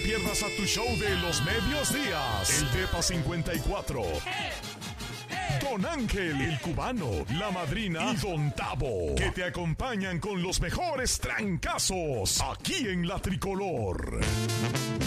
pierdas a tu show de los medios días. El Depa 54. Don Ángel, el cubano, la madrina y Don Tavo, que te acompañan con los mejores trancazos aquí en La Tricolor.